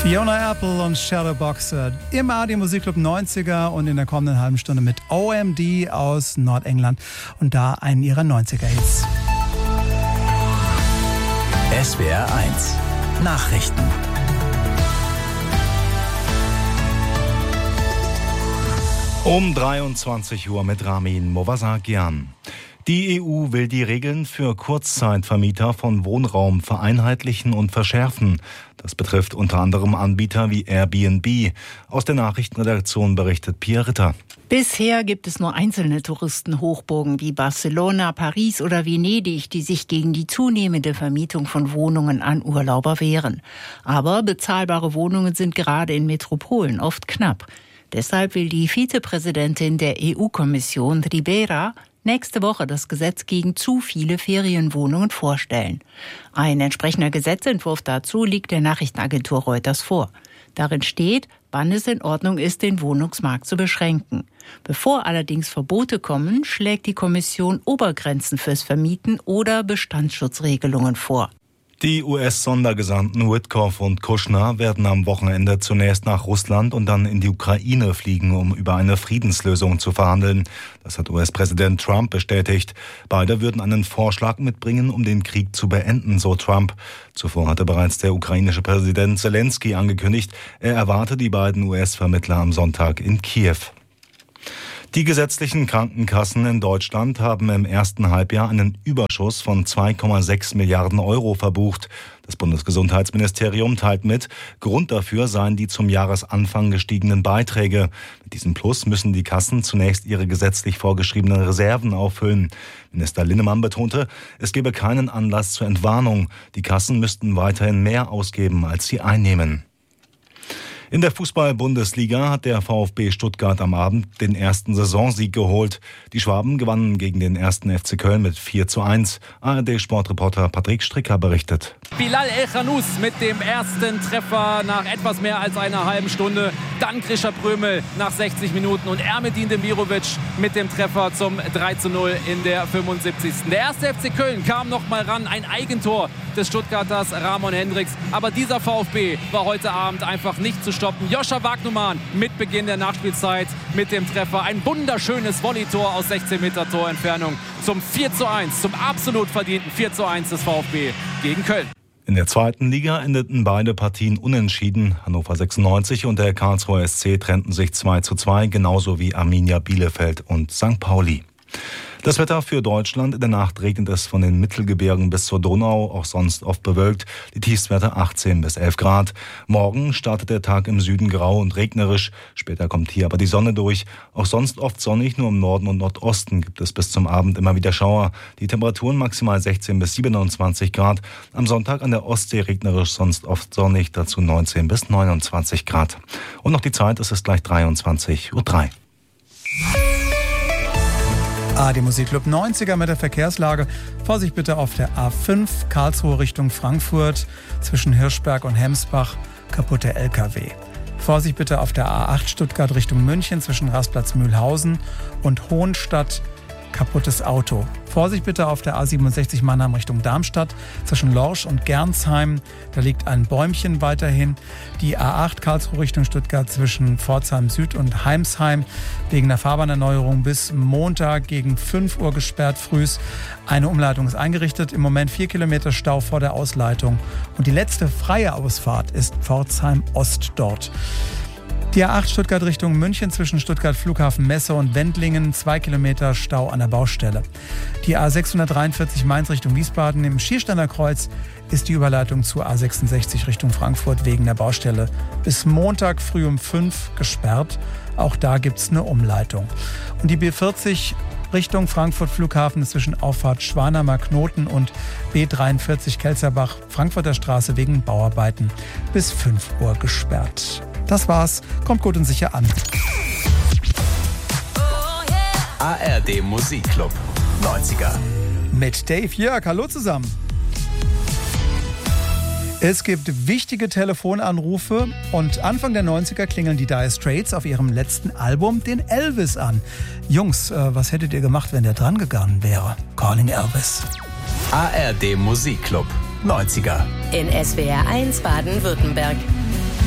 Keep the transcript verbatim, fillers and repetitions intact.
Fiona Apple und Shadowboxer im A R D Musikclub neunziger und in der kommenden halben Stunde mit O M D aus Nordengland und da einen ihrer neunziger-Hits. S W R eins Nachrichten. Um dreiundzwanzig Uhr mit Ramin Movasagian. Die E U will die Regeln für Kurzzeitvermieter von Wohnraum vereinheitlichen und verschärfen. Das betrifft unter anderem Anbieter wie Airbnb. Aus der Nachrichtenredaktion berichtet Pia Ritter. Bisher gibt es nur einzelne Touristenhochburgen wie Barcelona, Paris oder Venedig, die sich gegen die zunehmende Vermietung von Wohnungen an Urlauber wehren. Aber bezahlbare Wohnungen sind gerade in Metropolen oft knapp. Deshalb will die Vizepräsidentin der E U-Kommission, Ribera, nächste Woche das Gesetz gegen zu viele Ferienwohnungen vorstellen. Ein entsprechender Gesetzentwurf dazu liegt der Nachrichtenagentur Reuters vor. Darin steht, wann es in Ordnung ist, den Wohnungsmarkt zu beschränken. Bevor allerdings Verbote kommen, schlägt die Kommission Obergrenzen fürs Vermieten oder Bestandsschutzregelungen vor. Die U S-Sondergesandten Witkoff und Kushner werden am Wochenende zunächst nach Russland und dann in die Ukraine fliegen, um über eine Friedenslösung zu verhandeln. Das hat U S-Präsident Trump bestätigt. Beide würden einen Vorschlag mitbringen, um den Krieg zu beenden, so Trump. Zuvor hatte bereits der ukrainische Präsident Zelensky angekündigt, er erwarte die beiden U S-Vermittler am Sonntag in Kiew. Die gesetzlichen Krankenkassen in Deutschland haben im ersten Halbjahr einen Überschuss von zwei Komma sechs Milliarden Euro verbucht. Das Bundesgesundheitsministerium teilt mit, Grund dafür seien die zum Jahresanfang gestiegenen Beiträge. Mit diesem Plus müssen die Kassen zunächst ihre gesetzlich vorgeschriebenen Reserven auffüllen. Minister Linnemann betonte, es gebe keinen Anlass zur Entwarnung. Die Kassen müssten weiterhin mehr ausgeben, als sie einnehmen. In der Fußball-Bundesliga hat der VfB Stuttgart am Abend den ersten Saisonsieg geholt. Die Schwaben gewannen gegen den ersten F C Köln mit vier zu eins. A R D-Sportreporter Patrick Stricker berichtet. Bilal El-Khanous mit dem ersten Treffer nach etwas mehr als einer halben Stunde. Dann Grisha Prömel nach sechzig Minuten und Ermedin Demirovic mit dem Treffer zum drei zu null in der fünfundsiebzigsten Der erste F C Köln kam noch mal ran, ein Eigentor des Stuttgarters Ramon Hendricks. Aber dieser VfB war heute Abend einfach nicht zu stoppen. Joscha Wagnumann mit Beginn der Nachspielzeit mit dem Treffer. Ein wunderschönes Volleytor aus sechzehn Meter Torentfernung zum vier zu eins, zum absolut verdienten vier zu eins des VfB gegen Köln. In der zweiten Liga endeten beide Partien unentschieden. Hannover sechsundneunzig und der Karlsruher S C trennten sich zwei zu zwei, genauso wie Arminia Bielefeld und Sankt Pauli. Das Wetter für Deutschland. In der Nacht regnet es von den Mittelgebirgen bis zur Donau, auch sonst oft bewölkt. Die Tiefstwerte achtzehn bis elf Grad. Morgen startet der Tag im Süden grau und regnerisch. Später kommt hier aber die Sonne durch. Auch sonst oft sonnig, nur im Norden und Nordosten gibt es bis zum Abend immer wieder Schauer. Die Temperaturen maximal sechzehn bis siebenundzwanzig Grad. Am Sonntag an der Ostsee regnerisch, sonst oft sonnig, dazu neunzehn bis neunundzwanzig Grad. Und noch die Zeit, es ist gleich dreiundzwanzig Uhr drei. A R D Musikclub neunziger mit der Verkehrslage. Vorsicht bitte auf der A fünf Karlsruhe Richtung Frankfurt zwischen Hirschberg und Hemsbach, kaputte L K W. Vorsicht bitte auf der A acht Stuttgart Richtung München zwischen Rastplatz Mühlhausen und Hohenstadt, kaputtes Auto. Vorsicht bitte auf der A siebenundsechzig Mannheim Richtung Darmstadt zwischen Lorsch und Gernsheim. Da liegt ein Bäumchen weiterhin. Die A acht Karlsruhe Richtung Stuttgart zwischen Pforzheim Süd und Heimsheim wegen der Fahrbahnerneuerung bis Montag gegen fünf Uhr gesperrt frühs. Eine Umleitung ist eingerichtet. Im Moment vier Kilometer Stau vor der Ausleitung. Und die letzte freie Ausfahrt ist Pforzheim Ost dort. Die A acht Stuttgart Richtung München zwischen Stuttgart Flughafen Messe und Wendlingen, zwei Kilometer Stau an der Baustelle. Die A sechshundertdreiundvierzig Mainz Richtung Wiesbaden im Schiersteiner Kreuz ist die Überleitung zur A sechsundsechzig Richtung Frankfurt wegen der Baustelle bis Montag früh um fünf gesperrt. Auch da gibt es eine Umleitung. Und die B vierzig Richtung Frankfurt Flughafen zwischen Auffahrt Schwanheimer Knoten und B dreiundvierzig Kelzerbach Frankfurter Straße wegen Bauarbeiten bis fünf Uhr gesperrt. Das war's. Kommt gut und sicher an. A R D Musikclub neunziger. Mit Dave Jörg. Hallo zusammen. Es gibt wichtige Telefonanrufe und Anfang der neunziger klingeln die Dire Straits auf ihrem letzten Album den Elvis an. Jungs, äh, was hättet ihr gemacht, wenn der dran gegangen wäre? Calling Elvis. A R D Musikclub neunziger. In S W R eins Baden-Württemberg.